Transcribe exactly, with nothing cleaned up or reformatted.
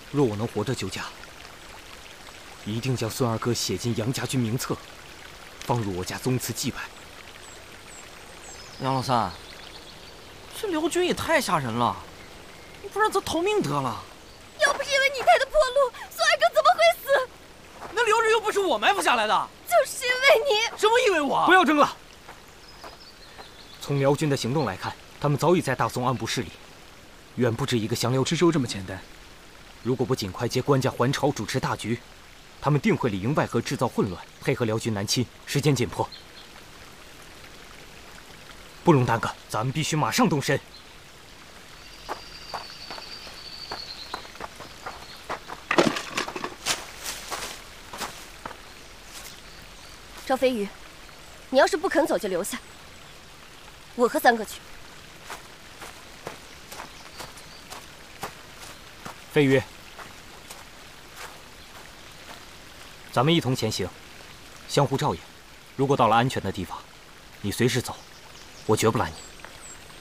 若我能活着救驾，一定将孙二哥写进杨家军名册，放入我家宗祠祭拜。 杨老三，这辽军也太吓人了，不然咱逃命得了。 要不是因为你开的破路，孙二哥怎么会死？ 那辽人又不是我埋伏下来的， 就是因为你。 什么因为我？ 不要争了。从辽军的行动来看，他们早已在大宋暗部势力，远不止一个降辽之州这么简单。如果不尽快接关家还朝主持大局，他们定会里应外合，制造混乱，配合辽军南侵，时间紧迫，不容耽搁。咱们必须马上动身。 赵飞宇，你要是不肯走，就留下。我和三哥去。 飞宇，咱们一同前行，相互照应。如果到了安全的地方，你随时走，我绝不拦你。